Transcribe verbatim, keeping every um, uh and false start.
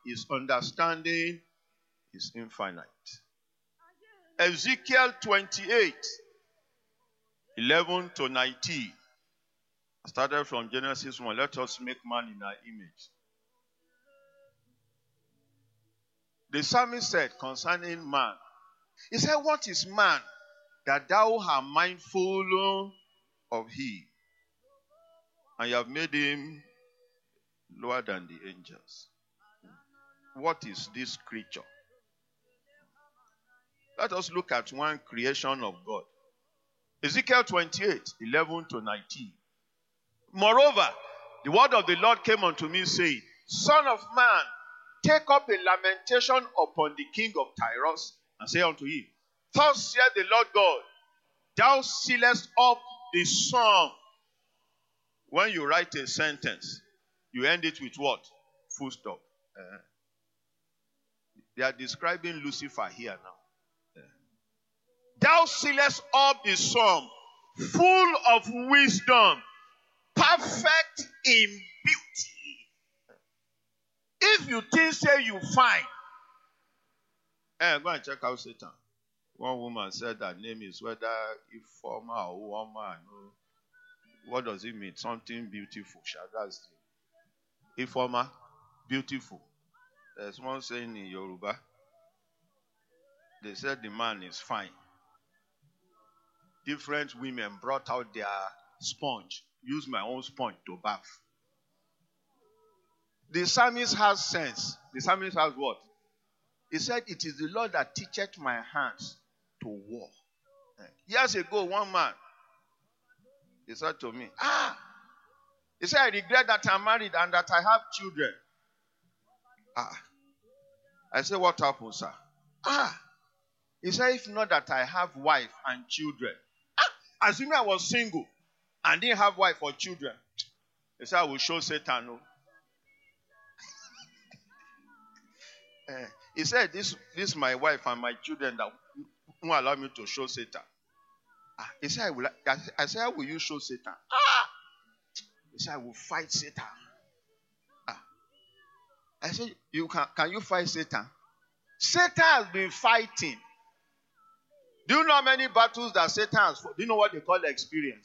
his understanding is infinite. Ezekiel twenty-eight, eleven to nineteen. I started from Genesis one. Let us make man in our image. The psalmist said concerning man, he said, what is man that thou art mindful of him, and you have made him lower than the angels? What is this creature? Let us look at one creation of God. Ezekiel twenty-eight, eleven to nineteen. Moreover, the word of the Lord came unto me, saying, Son of man, take up a lamentation upon the king of Tyrus, and say unto him, Thus saith the Lord God, thou sealest up the sum. When you write a sentence, you end it with what? Full stop. Uh, they are describing Lucifer here now. Uh, thou sealest up the sum, full of wisdom, perfect in beauty. If you think say you find, eh, go and check out Satan. One woman said her name is whether Informer or woman. What does it mean? Something beautiful. That's the Informer, beautiful. There's one saying in Yoruba. They said the man is fine. Different women brought out their sponge. Use my own sponge to bath. The psalmist has sense. The psalmist has what? He said, it is the Lord that teacheth my hands to war. Years ago, one man, he said to me, ah, he said, I regret that I'm married and that I have children. Ah, I said, what happened, sir? Ah, he said, if not that I have wife and children. Ah, assuming I was single and didn't have wife or children, he said, I will show Satan. No. uh, he said, this, this is my wife and my children that won't allow me to show Satan. Ah, he said, I, will, I said, how will you show Satan? Ah! He said, I will fight Satan. Ah. I said, you can, can you fight Satan? Satan has been fighting. Do you know how many battles that Satan has fought? Do you know what they call experience?